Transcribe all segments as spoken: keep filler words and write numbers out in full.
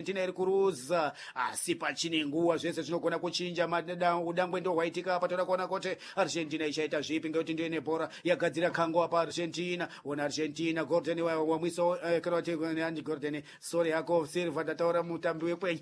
Argentina iri kuruza asi pachine nguva zvese zvinogona kuchinja. Udangwe ndo hwaitika apa toda kuona kuti Argentina ichaita zvipi ngekuti ndiyo nebhora yagadzira kango apa Argentina. Ona Argentina Gordon wamwiso kana kuti Andy Gordon sorry yako Silva ndataura mutambi wekwenyu.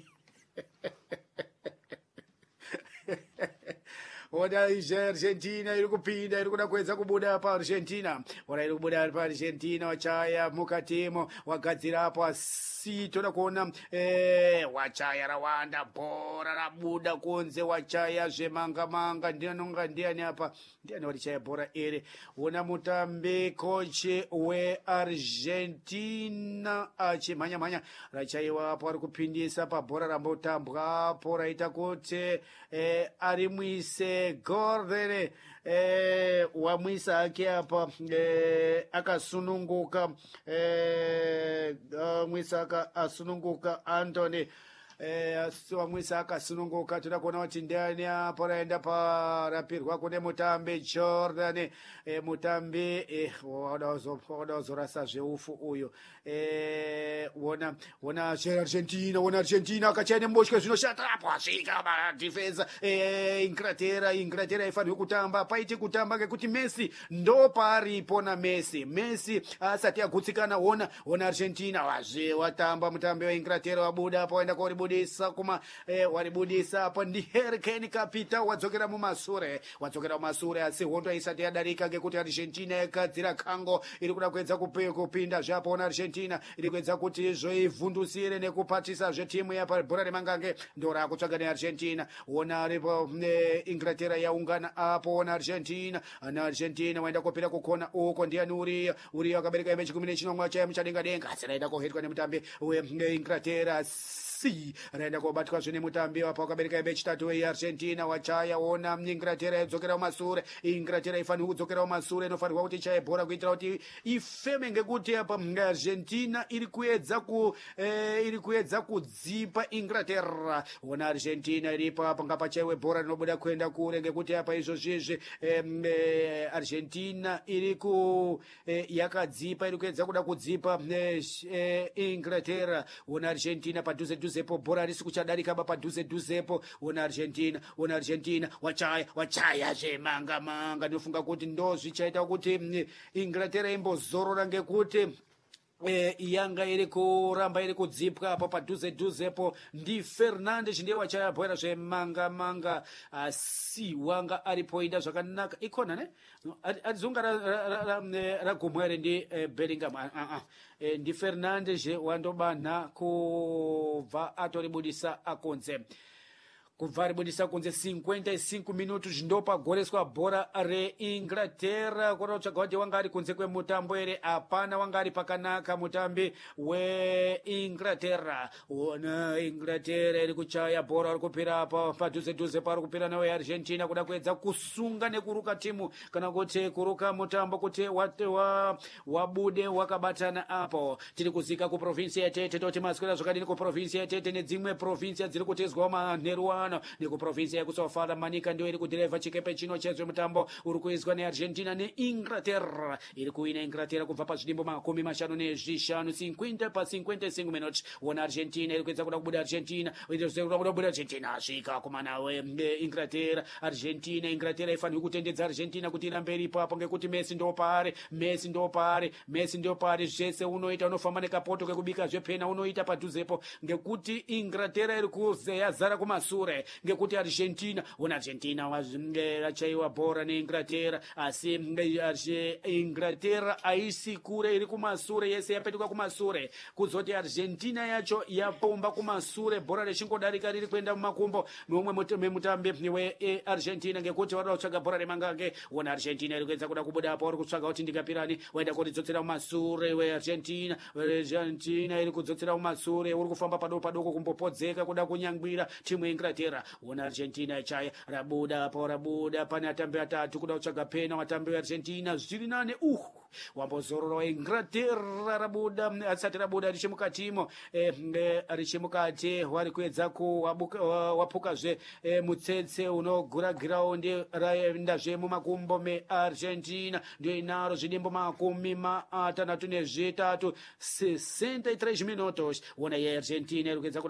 Oda Argentina iri kupinda iri kuda kuedza kubuda pa Argentina. Ora iri kubuda pa Argentina wachaya mukatimo wagadzira apa asi toda kuona eh wachaya rawanda bhora rabuda kunze wachaya zvemanga manga ndianonga ndiani apa ndiani wachaya bhora ere. Ona mutambi kochi we Argentina achimhanya mhanya rachaiwa apo ari kupindisa pa bhora rambotambwa apo raita kuti eh ari mwise Gordon eh wamwisa ake apa eh akasununguka eh mwisa aka asununguka Anthony eh wamwisa akasununguka. Toda kuona kuti ndiani apa raenda parapirwa kune mutambi Jordan eh mutambi eh wadazorasa zveufu uyo eh wona wona Argentina wona Argentina akachene mboshke zvinoshata apo asvika ba defense eh Inglaterra Inglaterra ifanirwa kutamba paite kutamba ngekuti Messi ndo paripo na Messi Messi asati agutsikana. Wona wona Argentina wazve watamba mutambi wa Inglaterra wabuda apo waenda koribudisa kuma eh waribudisa apo ndi Harry Kane kapita wadzokera mumasure wadzokera mumasure asi hondo isati yadarika ngekuti Argentina yakadzira kango iri kuda kuedza kupinda zvapo. Ona Argentina iri kuedza kuti zvoivhundusire nekupatisa zvetimu yapa bhora remangange ndora kutsvaga neArgentina. Ona ripo Inglaterra yaungana apo. Ona Argentina ana Argentina waenda kopira kukona uko ndiani uriya uriya akabereka mechi kumi nechinomwe chaya muchadenga denga asi raida kuhitwa nemutambi weInglaterra si raenda kobatwa zvine mutambi apa akabereka mechitatu weArgentina wachaya. Ona Inglaterra yadzokera mumasure Inglaterra ifanirwa kudzokera mumasure inofanirwa kuti chaye bhora kuitira kuti ifeme ngekuti apa Argentina iri kuedza ku eh, iri kuedza kudzipa Inglaterra. Ona Argentina iripo apa ngapa chaiwe bhora rinobuda kuenda kure ngekuti apa izvozvizvi eh, eh, Argentina iri ku eh, yakadzipa iri kuedza kuda kudzipa eh, eh, Inglaterra. Ona Argentina padhuze dhuzepo bhora risi kuchadarika ba padhuze dhuzepo. Ona Argentina ona Argentina wachaya wachaya zvemanga manga ndinofunga kuti ndo zvichaita kuti mm, Inglaterra imbozorora ngekuti Eh, yanga iri kuramba iri kudzipwa apa padhuze dhuzepo ndi Fernandes ndiye wachaya bhora zvemanga manga asi wanga aripoinda zvakanaka ikona ne adzunga ragumwa ere ndi eh, Bellingham ah, ah. Eh, ndi Fernandes wandobanha kubva atoribudisa akonze kubva ribudisa kunze cinquenta e cinco minutos ndopa goreswa bhora reInglaterra. Kona kutsvaga kuti wanga ari kunze kwemutambo ere hapana wanga ari pakanaka mutambi weInglaterra. Ona Inglaterra iri kuchaya bhora iri kupira apa padhuze dhuze pari kupira nawe Argentina kuda kuedza kusunga nekuruka timu kana kuti kuruka mutambo kuti wate wa wabude wakabatana apo. Tiri kuzika kuprovinsi yatete toti maswera zvakadini kuprovinsi yatete nedzimwe provinsi dziri kutezwa manheruano nekuprovinsi yakusofala manika ndio iri kudhirevha chikepe chino chezve mutambo uri kuizwa neArgentina neInglaterra. Iri kuina Inglaterra kubva pazvidimbo makumi mashanu nezvishanu cinquenta pa cinquenta e cinco minutos. Wona Argentina iri kuedza kuda kubuda Argentina iri kuda kubuda Argentina asvika kumana weInglaterra. Argentina Inglaterra ifanirwa kutendedza Argentina kuti irambe iripo apo ngekuti Messi ndo pari Messi ndo pari Messi ndo pari zvese unoita unofamba nekapoto kekubika zvepena unoita padhuzepo ngekuti Inglaterra iri kuzara kumasure ngekuti Argentina ona Argentina wachaiwa bhora neInglaterra asi Inglaterra aisi kure iri kumasure yese yapetuka kumasure kuzoti Argentina yacho yapomba kumasure bhora rechingodarika riri kuenda mumakumbo momwe memutambi weArgentina ngekuti vada kutsvaga bhora remangange. Ona Argentina iri kuedza kuda kubuda apo iri kutsvaga kuti ndingapirani waenda kuridzotsera kumasure weArgentina Argentina iri kudzotsera kumasure uri kufamba padoko padoko kumbopodzeka kuda kunyangwira timu yeInglaterra. Ona Argentina ichaya rabuda apo rabuda pane atambi atatu kuda kutsvaga pena watambi weArgentina zviri nane uh wambozorora weInglaterra rabuda asati rabuda richimukatimo eh, eh, richimukati wari kuedza kuwapukazve eh, mutsetse unogura giraundi raendazve mumakumbo meArgentina ndio inaro zvidimbo makumi matanhatu nezvitatu sesenta e três minutos. Ona yeArgentina iri kuedza